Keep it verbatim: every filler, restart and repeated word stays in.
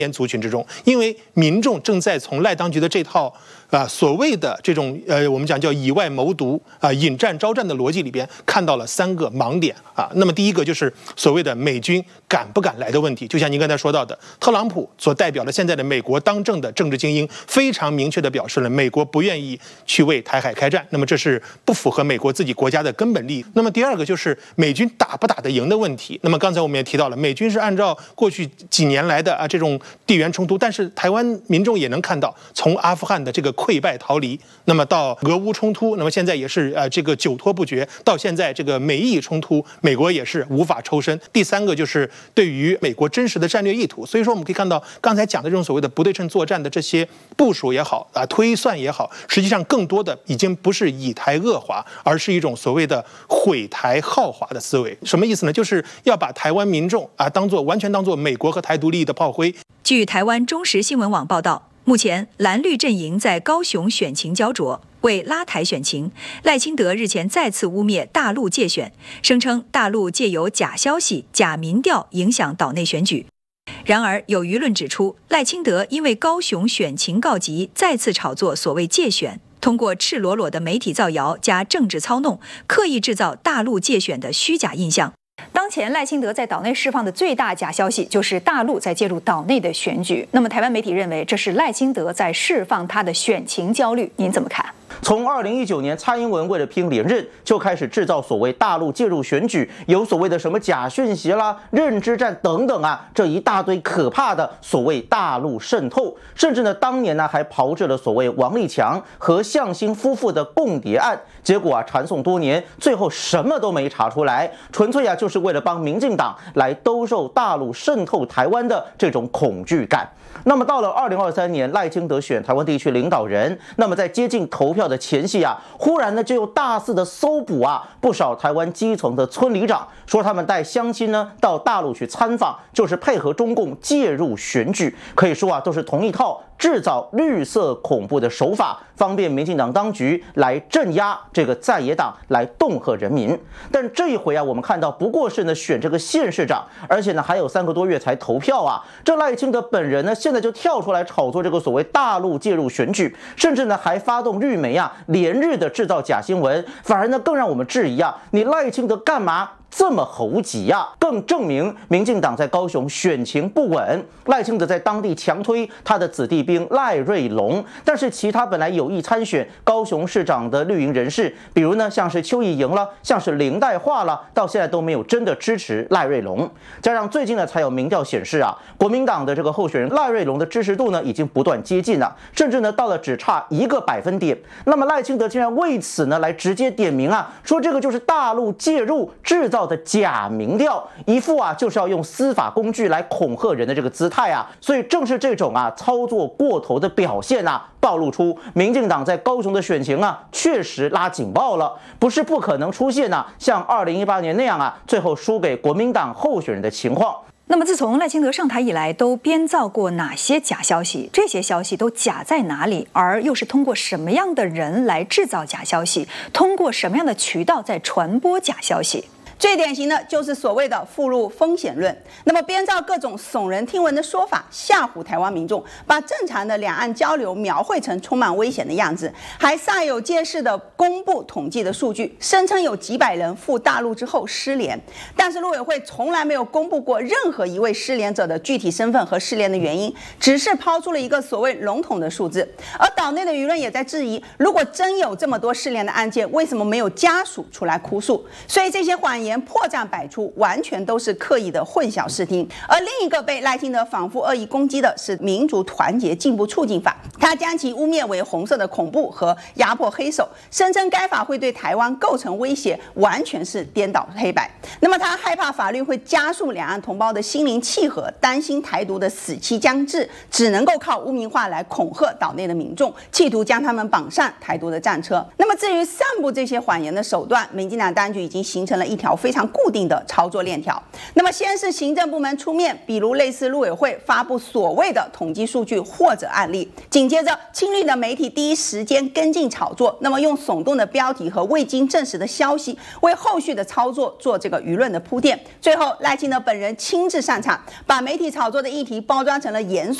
族群之中，因为民众正在从赖当局的这套啊所谓的这种呃我们讲叫以外谋独啊引战招战的逻辑里边，看到了三个盲点啊。那么第一个就是所谓的美军敢不敢来的问题，就像您刚才说到的，特朗普所代表的现在的美国当政的政治精英非常明确地表示了美国不愿意去为台海开战，那么这是不符合美国自己国家的根本利益。那么第二个就是美军打不打得赢的问题。那么刚才我们也提到了，美军是按照过去几年来的啊这种地缘冲突，但是台湾民众也能看到，从阿富汗的这个溃败逃离，那么到俄乌冲突，那么现在也是呃这个久拖不决，到现在这个美伊冲突，美国也是无法抽身。第三个就是对于美国真实的战略意图，所以说我们可以看到刚才讲的这种所谓的不对称作战的这些部署也好啊推算也好，实际上更多的已经不是以台遏华，而是一种所谓的毁台耗华的思维。什么意思呢？就是要把台湾民众啊当做完全当做美国和台独利益的炮灰。 据台湾中时新闻网报道，目前蓝绿阵营在高雄选情焦灼，为拉台选情，赖清德日前再次污蔑大陆借选，声称大陆借由假消息、假民调影响岛内选举。然而，有舆论指出，赖清德因为高雄选情告急，再次炒作所谓借选，通过赤裸裸的媒体造谣加政治操弄，刻意制造大陆借选的虚假印象。当前赖清德在岛内释放的最大假消息，就是大陆在介入岛内的选举。那么台湾媒体认为，这是赖清德在释放他的选情焦虑，您怎么看？ 从二零一九年蔡英文为了拼连任，就开始制造所谓大陆介入选举，有所谓的什么假讯息啦、认知战等等啊，这一大堆可怕的所谓大陆渗透，甚至呢，当年呢还炮制了所谓王立强和向心夫妇的共谍案，结果啊传送多年，最后什么都没查出来，纯粹啊就是为了帮民进党来兜售大陆渗透台湾的这种恐惧感。那么到了二零二三年，赖清德选台湾地区领导人，那么在接近投票的前夕啊，忽然呢就又大肆的搜捕啊不少台湾基层的村里长，说他们带乡亲呢到大陆去参访，就是配合中共介入选举，可以说啊都是同一套制造绿色恐怖的手法，方便民进党当局来镇压这个在野党，来恫吓人民。但这一回啊，我们看到不过是呢选这个县市长，而且呢还有三个多月才投票啊，这赖清德本人呢现在就跳出来炒作这个所谓大陆介入选举，甚至呢还发动绿媒啊连日的制造假新闻，反而呢更让我们质疑啊，你赖清德干嘛这么猴急呀、啊？更证明民进党在高雄选情不稳。赖清德在当地强推他的子弟兵赖瑞隆，但是其他本来有意参选高雄市长的绿营人士，比如呢像是邱义莹了，像是林代化了，到现在都没有真的支持赖瑞隆。加上最近呢才有民调显示啊，国民党的这个候选人赖瑞隆的支持度呢已经不断接近了，甚至呢到了只差一个百分点。那么赖清德竟然为此呢来直接点名啊，说这个就是大陆介入制造的假民调，一副啊就是要用司法工具来恐吓人的这个姿态啊，所以正是这种啊操作过头的表现啊，暴露出民进党在高雄的选情啊确实拉警报了，不是不可能出现啊像二零一八年那样啊最后输给国民党候选人的情况。 那么自从赖清德上台以来，都编造过哪些假消息？这些消息都假在哪里？而又是通过什么样的人来制造假消息？通过什么样的渠道在传播假消息？ 最典型的就是所谓的附录风险论，那么编造各种耸人听闻的说法，吓唬台湾民众，把正常的两岸交流描绘成充满危险的样子，还煞有介事的公布统计的数据，声称有几百人赴大陆之后失联，但是陆委会从来没有公布过任何一位失联者的具体身份和失联的原因，只是抛出了一个所谓笼统的数字。而岛内的舆论也在质疑，如果真有这么多失联的案件，为什么没有家属出来哭诉？所以这些谎言破绽百出，完全都是刻意的混淆视听。而另一个被赖清德反复恶意攻击的是民族团结进步促进法，他将其污蔑为红色的恐怖和压迫黑手，声称该法会对台湾构成威胁，完全是颠倒黑白。那么他害怕法律会加速两岸同胞的心灵契合，担心台独的死期将至，只能够靠污名化来恐吓岛内的民众，企图将他们绑上台独的战车。那么至于散布这些谎言的手段，民进党当局已经形成了一条非常固定的操作链条。那么先是行政部门出面，比如类似陆委会发布所谓的统计数据或者案例，紧接着亲绿的媒体第一时间跟进炒作，那么用耸动的标题和未经证实的消息为后续的操作做这个舆论的铺垫。最后赖清德本人亲自上场，把媒体炒作的议题包装成了严肃